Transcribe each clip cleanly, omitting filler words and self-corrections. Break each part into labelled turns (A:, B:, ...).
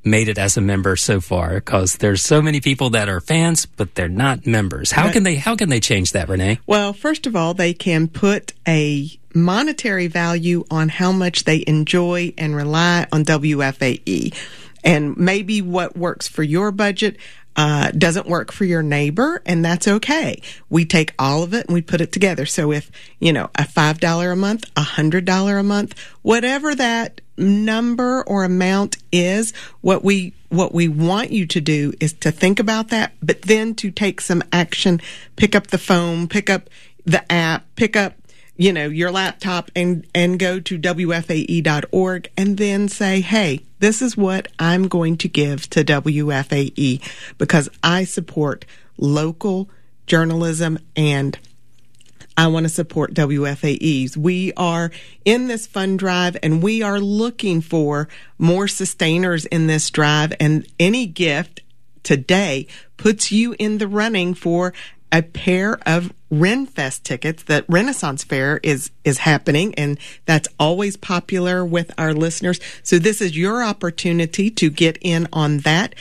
A: made it as a member so far? Because there's so many people that are fans, but they're not members. How can they change that, Renee?
B: Well, first of all, they can put a monetary value on how much they enjoy and rely on WFAE. And maybe what works for your budget doesn't work for your neighbor, and that's okay. We take all of it and we put it together. So if, a $5 a month, $100 a month, whatever that number or amount is, what we want you to do is to think about that, but then to take some action, pick up the phone, pick up the app, pick up your laptop and go to WFAE.org and then say, hey, this is what I'm going to give to WFAE because I support local journalism and I want to support WFAEs. We are in this fund drive and we are looking for more sustainers in this drive, and any gift today puts you in the running for a pair of RenFest tickets. That Renaissance Fair is happening, and that's always popular with our listeners. So this is your opportunity to get in on that,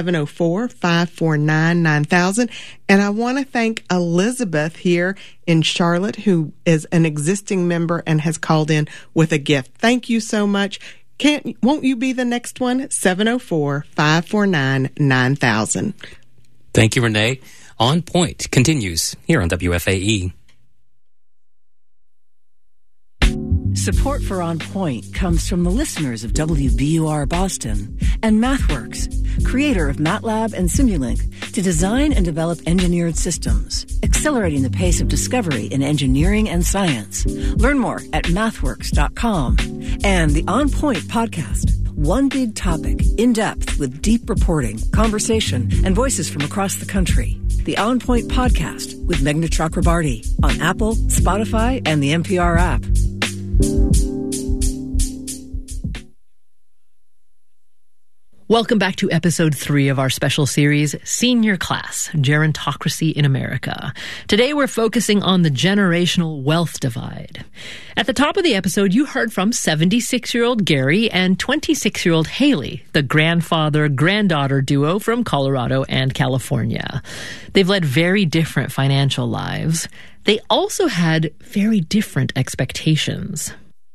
B: 704-549-9000. And I want to thank Elizabeth here in Charlotte, who is an existing member and has called in with a gift. Thank you so much. Won't you be the next one? 704-549-9000.
A: Thank you, Renee. On Point continues here on WFAE.
C: Support for On Point comes from the listeners of WBUR Boston and MathWorks, creator of MATLAB and Simulink, to design and develop engineered systems, accelerating the pace of discovery in engineering and science. Learn more at mathworks.com. And the On Point podcast. One big topic, in depth, with deep reporting, conversation, and voices from across the country. The On Point podcast with Meghna Chakrabarty on Apple, Spotify, and the NPR app.
D: Welcome back to episode 3 of our special series, Senior Class, Gerontocracy in America. Today we're focusing on the generational wealth divide. At the top of the episode, you heard from 76-year-old Gary and 26-year-old Haley, the grandfather-granddaughter duo from Colorado and California. They've led very different financial lives. They also had very different expectations.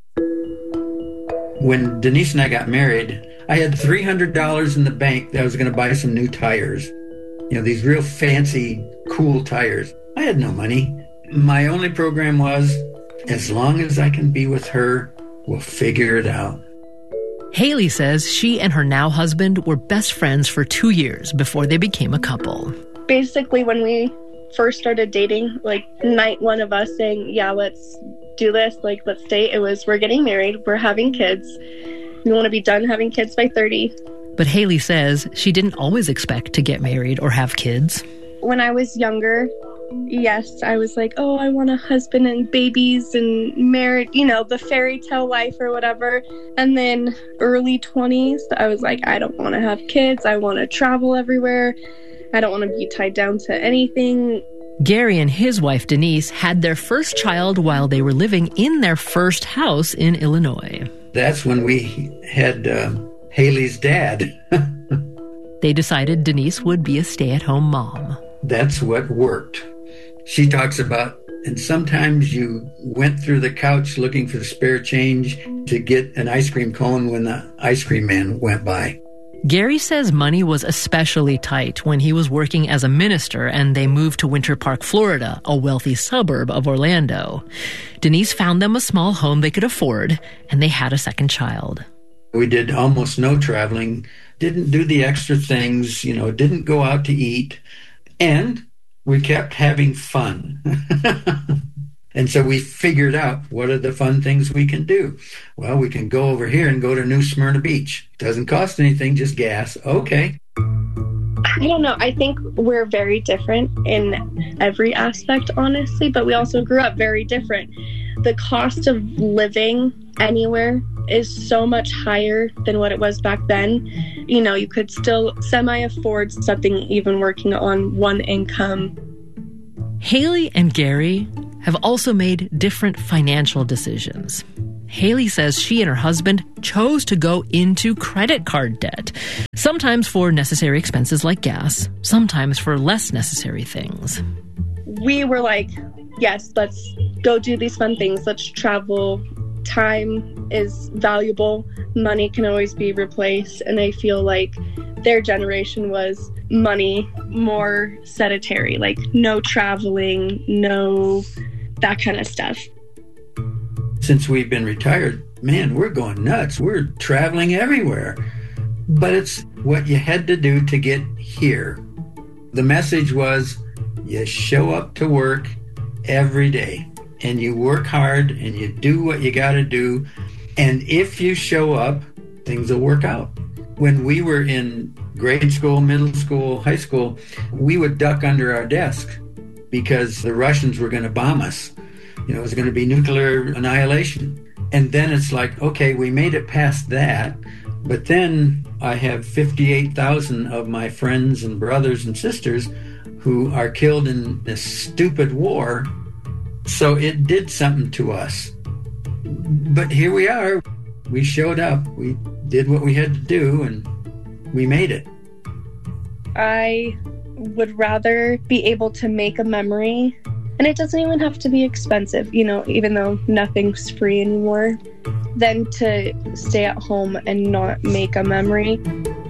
E: When Denise and I got married, I had $300 in the bank that I was going to buy some new tires. These real fancy, cool tires. I had no money. My only program was, as long as I can be with her, we'll figure it out.
D: Haley says she and her now husband were best friends for 2 years before they became a couple.
F: Basically, when we first started dating, night one of us saying, yeah, let's do this, let's date, it was, we're getting married, we're having kids. We want to be done having kids by 30.
D: But Haley says she didn't always expect to get married or have kids.
F: When I was younger, yes, I was like, oh, I want a husband and babies and married, the fairy tale life or whatever. And then early 20s, I was like, I don't want to have kids. I want to travel everywhere. I don't want to be tied down to anything.
D: Gary and his wife, Denise, had their first child while they were living in their first house in Illinois.
E: That's when we had Haley's dad.
D: They decided Denise would be a stay-at-home mom.
E: That's what worked. She talks about, and sometimes you went through the couch looking for the spare change to get an ice cream cone when the ice cream man went by.
D: Gary says money was especially tight when he was working as a minister and they moved to Winter Park, Florida, a wealthy suburb of Orlando. Denise found them a small home they could afford, and they had a second child.
E: We did almost no traveling, didn't do the extra things, didn't go out to eat, and we kept having fun. And so we figured out, what are the fun things we can do? Well, we can go over here and go to New Smyrna Beach. Doesn't cost anything, just gas. Okay.
F: I don't know. I think we're very different in every aspect, honestly, but we also grew up very different. The cost of living anywhere is so much higher than what it was back then. You could still semi-afford something, even working on one income.
D: Haley and Gary have also made different financial decisions. Haley says she and her husband chose to go into credit card debt, sometimes for necessary expenses like gas, sometimes for less necessary things.
F: We were like, yes, let's go do these fun things. Let's travel. Time is valuable. Money can always be replaced. And I feel like their generation was money, more sedentary, like no traveling, no that kind of stuff.
E: Since we've been retired, man, we're going nuts. We're traveling everywhere. But it's what you had to do to get here. The message was you show up to work every day and you work hard and you do what you got to do. And if you show up, things will work out. When we were in grade school, middle school, high school, we would duck under our desk because the Russians were going to bomb us. You know, it was going to be nuclear annihilation. And then it's like, okay, we made it past that. But then I have 58,000 of my friends and brothers and sisters who are killed in this stupid war. So it did something to us. But here we are. We showed up. We did what we had to do, and we made it.
F: I would rather be able to make a memory, and it doesn't even have to be expensive, you know, even though nothing's free anymore, than to stay at home and not make a memory.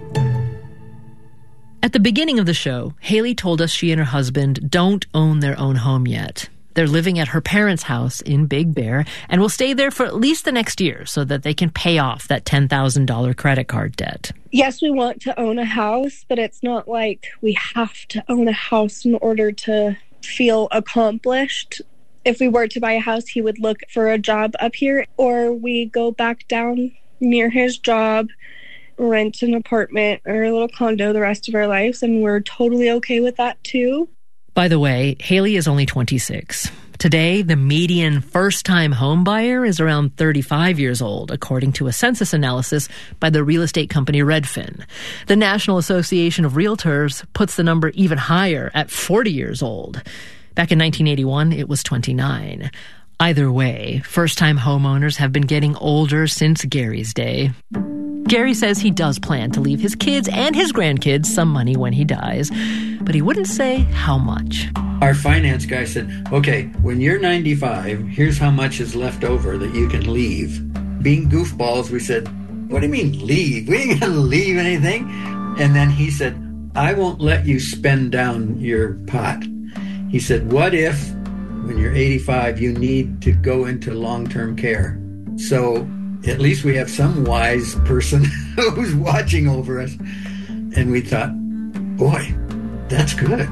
D: At the beginning of the show, Haley told us she and her husband don't own their own home yet. They're living at her parents' house in Big Bear and will stay there for at least the next year so that they can pay off that $10,000 credit card debt.
F: Yes, we want to own a house, but it's not like we have to own a house in order to feel accomplished. If we were to buy a house, he would look for a job up here, or we go back down near his job, rent an apartment or a little condo the rest of our lives, and we're totally okay with that too.
D: By the way, Haley is only 26. Today, the median first-time home buyer is around 35 years old, according to a census analysis by the real estate company Redfin. The National Association of Realtors puts the number even higher at 40 years old. Back in 1981, it was 29. Either way, first-time homeowners have been getting older since Gary's day. Gary says he does plan to leave his kids and his grandkids some money when he dies, but he wouldn't say how much.
E: Our finance guy said, okay, when you're 95, here's how much is left over that you can leave. Being goofballs, we said, what do you mean leave? We ain't going to leave anything. And then he said, I won't let you spend down your pot. He said, what if when you're 85, you need to go into long-term care? So at least we have some wise person who's watching over us. And we thought, boy, that's good.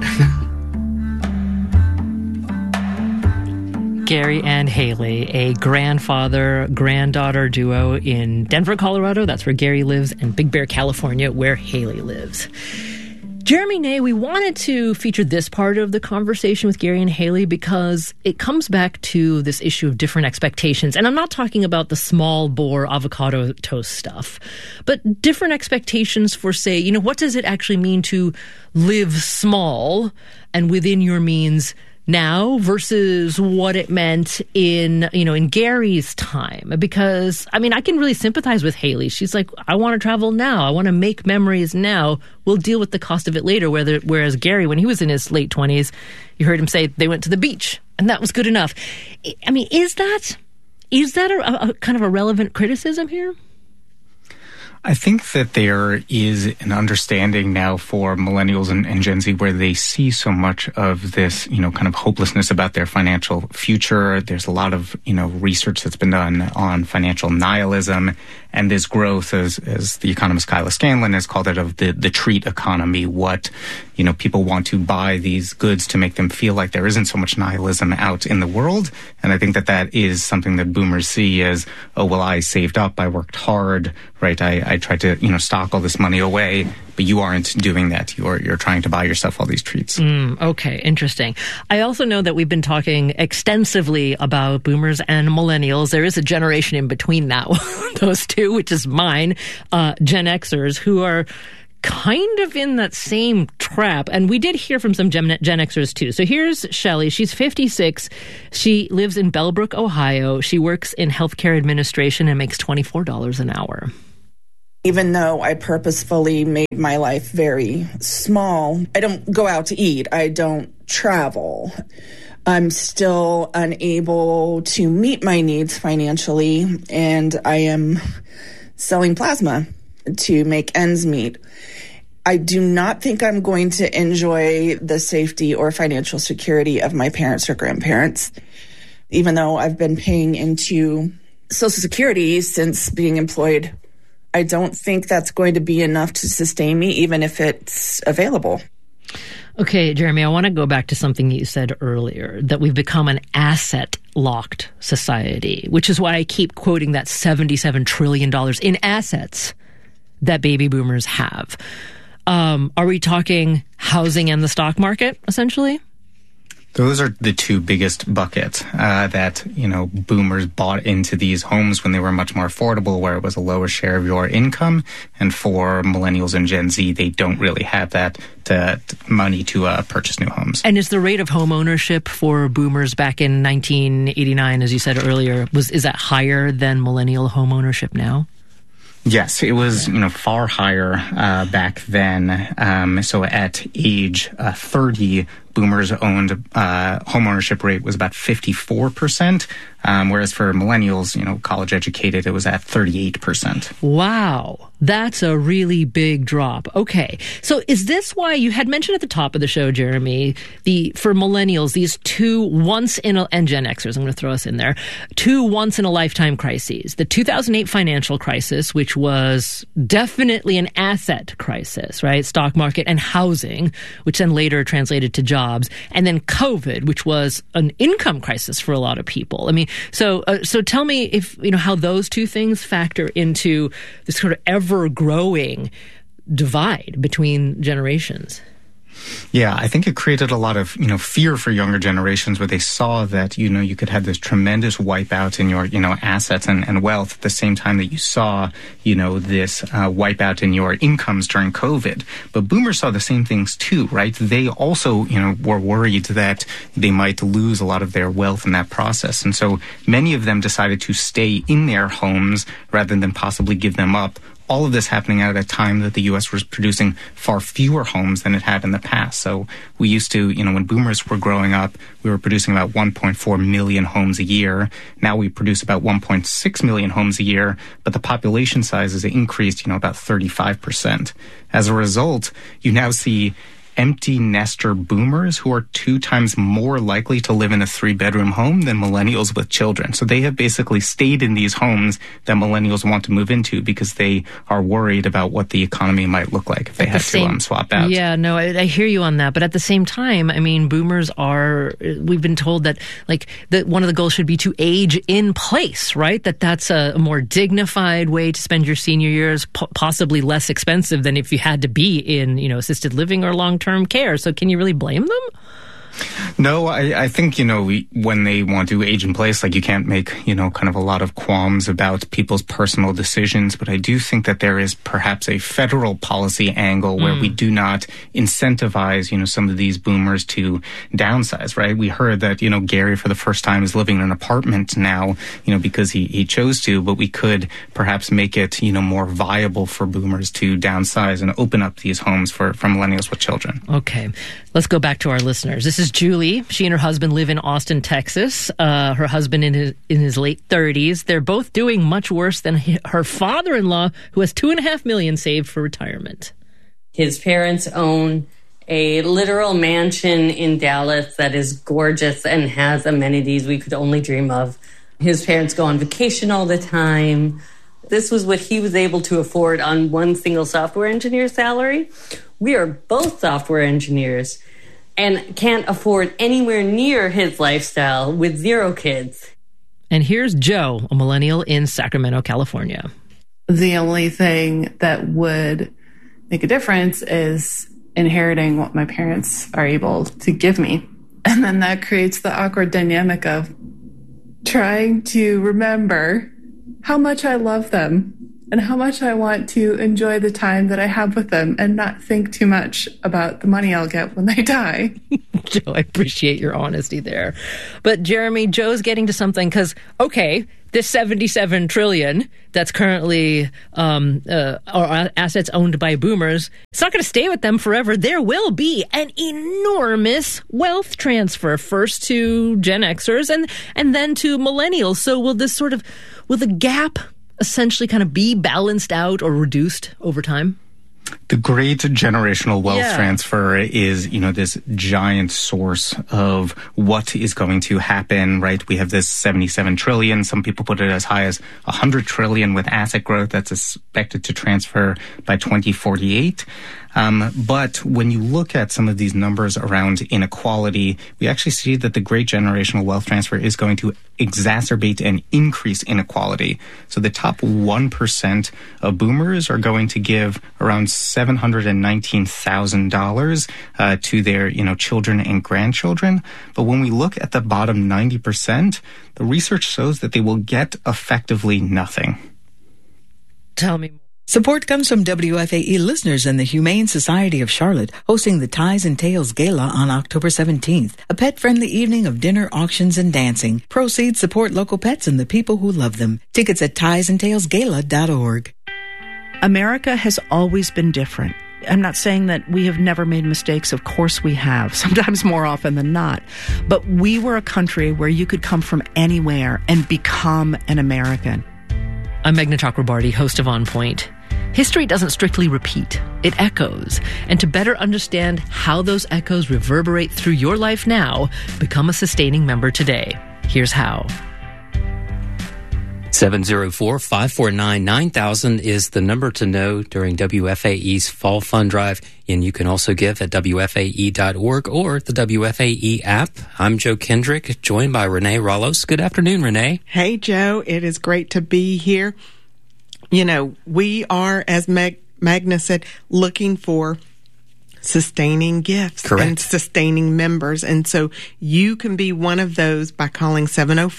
D: Gary and Haley, a grandfather-granddaughter duo in Denver, Colorado. That's where Gary lives, and Big Bear, California, where Haley lives. Jeremy Ney, we wanted to feature this part of the conversation with Gary and Haley because it comes back to this issue of different expectations. And I'm not talking about the small bore avocado toast stuff, but different expectations for, say, you know, what does it actually mean to live small and within your means now versus what it meant in Gary's time. Because, I mean, I can really sympathize with Haley. She's like, I want to travel now. I want to make memories now. We'll deal with the cost of it later. Whereas Gary, when he was in his late 20s, you heard him say they went to the beach and that was good enough. I mean, is that a kind of a relevant criticism here?
G: I think that there is an understanding now for millennials and Gen Z where they see so much of this, kind of hopelessness about their financial future. There's a lot of, research that's been done on financial nihilism and this growth, as the economist Kyla Scanlon has called it, of the treat economy. What, people want to buy these goods to make them feel like there isn't so much nihilism out in the world. And I think that is something that boomers see as, oh, well, I saved up, I worked hard, right? I tried to, stock all this money away, but you aren't doing that. You're trying to buy yourself all these treats.
D: Okay, interesting. I also know that we've been talking extensively about boomers and millennials. There is a generation in between now, those two, which is mine, Gen Xers, who are kind of in that same trap. And we did hear from some Gen Xers too. So here's Shelley. She's 56. She lives in Bellbrook, Ohio. She works in healthcare administration and makes $24 an hour.
H: Even though I purposefully made my life very small, I don't go out to eat. I don't travel. I'm still unable to meet my needs financially, and I am selling plasma to make ends meet. I do not think I'm going to enjoy the safety or financial security of my parents or grandparents, even though I've been paying into Social Security since being employed. I don't think that's going to be enough to sustain me, even if it's available.
D: Okay, Jeremy, I want to go back to something you said earlier, that we've become an asset-locked society, which is why I keep quoting that $77 trillion in assets that baby boomers have. Are we talking housing and the stock market, essentially?
G: Those are the two biggest buckets that, boomers bought into these homes when they were much more affordable, where it was a lower share of your income. And for millennials and Gen Z, they don't really have that money to purchase new homes.
D: And is the rate of home ownership for boomers back in 1989, as you said earlier, is that higher than millennial home ownership now?
G: Yes, it was, far higher back then. So at age 30, boomers owned home ownership rate was about 54%, whereas for millennials, college educated, it was at 38%.
D: Wow, that's a really big drop. Okay, so is this why you had mentioned at the top of the show, Jeremy, for millennials, these two and Gen Xers, I'm going to throw us in there, two once-in-a-lifetime crises. The 2008 financial crisis, which was definitely an asset crisis, right? Stock market and housing, which then later translated to jobs. And then COVID, which was an income crisis for a lot of people. I mean, so tell me if how those two things factor into this sort of ever-growing divide between generations.
G: Yeah, I think it created a lot of, fear for younger generations where they saw that, you could have this tremendous wipeout in your, assets and wealth at the same time that you saw, this wipeout in your incomes during COVID. But boomers saw the same things too, right? They also, were worried that they might lose a lot of their wealth in that process. And so many of them decided to stay in their homes rather than possibly give them up. All of this happening at a time that the U.S. was producing far fewer homes than it had in the past. So we used to, when boomers were growing up, we were producing about 1.4 million homes a year. Now we produce about 1.6 million homes a year, but the population size has increased, about 35%. As a result, you now see empty nester boomers who are 2 times more likely to live in a 3-bedroom home than millennials with children. So they have basically stayed in these homes that millennials want to move into because they are worried about what the economy might look like if they had to swap out.
D: Yeah, no, I hear you on that. But at the same time, I mean, boomers we've been told that that one of the goals should be to age in place, right? That's a more dignified way to spend your senior years, possibly less expensive than if you had to be in, assisted living or long-term care. So can you really blame them?
G: No, I think, when they want to age in place, you can't make, kind of a lot of qualms about people's personal decisions. But I do think that there is perhaps a federal policy angle where we do not incentivize, some of these boomers to downsize, right? We heard that, Gary for the first time is living in an apartment now, because he chose to, but we could perhaps make it, more viable for boomers to downsize and open up these homes for millennials with children.
D: Okay. Let's go back to our listeners. This is Julie. She and her husband live in Austin, Texas. Her husband in his late 30s. They're both doing much worse than her father-in-law, who has $2.5 million saved for retirement.
I: His parents own a literal mansion in Dallas that is gorgeous and has amenities we could only dream of. His parents go on vacation all the time. This was what he was able to afford on one single software engineer salary. We are both software engineers and can't afford anywhere near his lifestyle with 0 kids.
D: And here's Joe, a millennial in Sacramento, California.
J: The only thing that would make a difference is inheriting what my parents are able to give me. And then that creates the awkward dynamic of trying to remember how much I love them and how much I want to enjoy the time that I have with them and not think too much about the money I'll get when they die.
D: Joe, I appreciate your honesty there. But Jeremy, Joe's getting to something because, okay, this $77 trillion that's currently assets owned by boomers, it's not going to stay with them forever. There will be an enormous wealth transfer, first to Gen Xers and then to millennials. So will the gap essentially kind of be balanced out or reduced over time?
G: The great generational wealth transfer is, this giant source of what is going to happen, right? We have this 77 trillion. Some people put it as high as 100 trillion with asset growth that's expected to transfer by 2048. But when you look at some of these numbers around inequality, we actually see that the great generational wealth transfer is going to exacerbate and increase inequality. So the top 1% of boomers are going to give around $719,000 to their, children and grandchildren. But when we look at the bottom 90%, the research shows that they will get effectively nothing.
D: Tell me more.
K: Support comes from WFAE listeners and the Humane Society of Charlotte, hosting the Ties and Tails Gala on October 17th, a pet-friendly evening of dinner, auctions, and dancing. Proceeds support local pets and the people who love them. Tickets at tiesandtailsgala.org.
L: America has always been different. I'm not saying that we have never made mistakes. Of course we have, sometimes more often than not. But we were a country where you could come from anywhere and become an American.
D: I'm Meghna Chakrabarty, host of On Point. History doesn't strictly repeat, it echoes. And to better understand how those echoes reverberate through your life now, become a sustaining member today. Here's how.
A: 704-549-9000 is the number to know during WFAE's Fall Fund Drive. And you can also give at WFAE.org or the WFAE app. I'm Joe Kendrick, joined by Renee Rallos. Good afternoon, Renee.
B: Hey, Joe. It is great to be here. We are, as Meghna said, looking for sustaining gifts.
A: Correct.
B: And sustaining members. And so you can be one of those by calling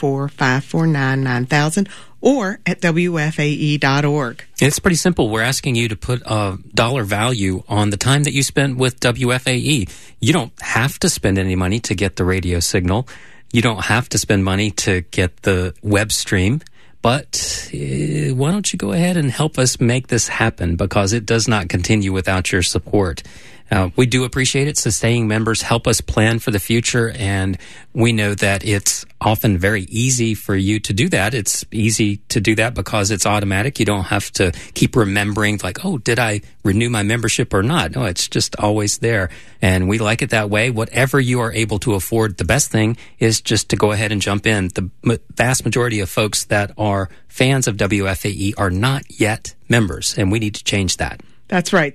B: 704-549-9000 or at WFAE.org.
A: It's pretty simple. We're asking you to put a dollar value on the time that you spend with WFAE. You don't have to spend any money to get the radio signal. You don't have to spend money to get the web stream. But why don't you go ahead and help us make this happen, because it does not continue without your support. We do appreciate it. Sustaining members help us plan for the future, and we know that it's often very easy for you to do that. It's easy to do that because it's automatic. You don't have to keep remembering, like, oh, did I renew my membership or not? No, it's just always there, and we like it that way. Whatever you are able to afford, the best thing is just to go ahead and jump in. The vast majority of folks that are fans of WFAE are not yet members, and we need to change that.
B: That's right,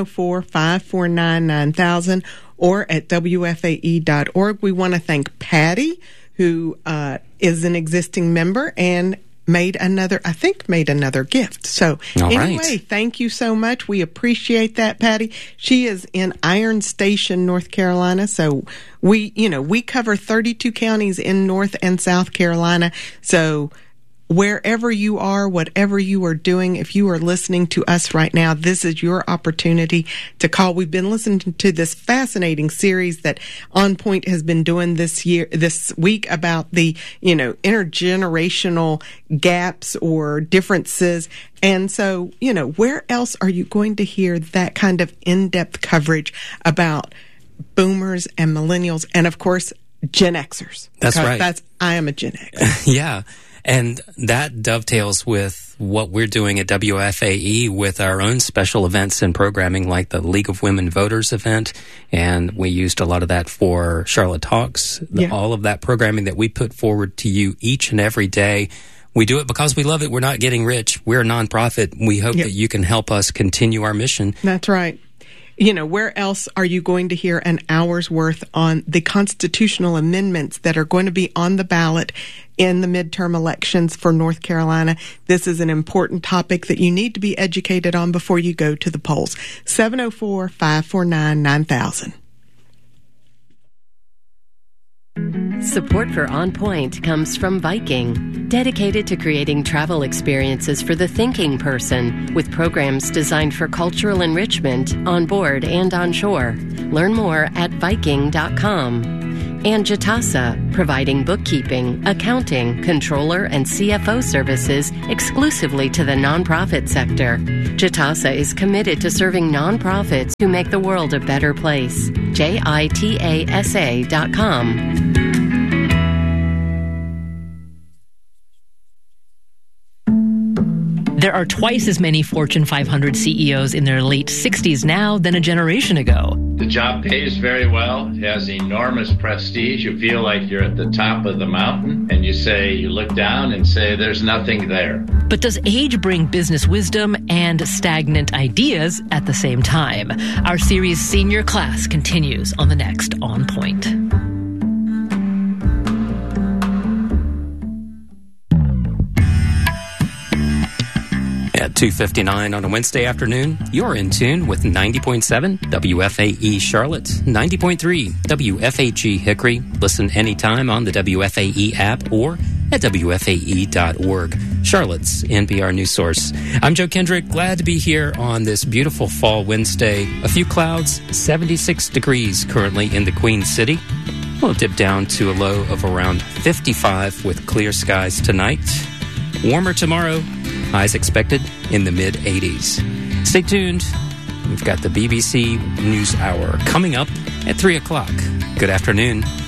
B: 704-549-9000 or at WFAE.org. We want to thank Patty, who is an existing member and made another gift. So anyway, thank you so much. We appreciate that, Patty. She is in Iron Station, North Carolina. So we cover 32 counties in North and South Carolina. So wherever you are, whatever you are doing, if you are listening to us right now, this is your opportunity to call. We've been listening to this fascinating series that On Point has been doing this week about the, intergenerational gaps or differences. And so, where else are you going to hear that kind of in-depth coverage about boomers and millennials and, of course, Gen Xers?
A: That's right.
B: I am a Gen X.
A: Yeah. And that dovetails with what we're doing at WFAE with our own special events and programming, like the League of Women Voters event. And we used a lot of that for Charlotte Talks, all of that programming that we put forward to you each and every day. We do it because we love it. We're not getting rich. We're a nonprofit. We hope that you can help us continue our mission.
B: That's right. Where else are you going to hear an hour's worth on the constitutional amendments that are going to be on the ballot in the midterm elections for North Carolina? This is an important topic that you need to be educated on before you go to the polls. 704-549-9000.
M: Support for On Point comes from Viking, dedicated to creating travel experiences for the thinking person, with programs designed for cultural enrichment on board and on shore. Learn more at Viking.com. And Jitasa, providing bookkeeping, accounting, controller, and CFO services exclusively to the nonprofit sector. Jitasa is committed to serving nonprofits who make the world a better place. JITASA.com.
D: There are twice as many Fortune 500 CEOs in their late 60s now than a generation ago.
N: The job pays very well, it has enormous prestige. You feel like you're at the top of the mountain, and you look down and say, there's nothing there.
D: But does age bring business wisdom and stagnant ideas at the same time? Our series Senior Class continues on the next On Point. At 2:59 on a Wednesday afternoon, you're in tune with 90.7 WFAE Charlotte, 90.3 WFHE Hickory. Listen anytime on the WFAE app or at WFAE.org, Charlotte's NPR news source. I'm Joe Kendrick, glad to be here on this beautiful fall Wednesday. A few clouds, 76 degrees currently in the Queen City. We'll dip down to a low of around 55 with clear skies tonight. Warmer tomorrow, highs expected in the mid-80s. Stay tuned. We've got the BBC News Hour coming up at 3 o'clock. Good afternoon.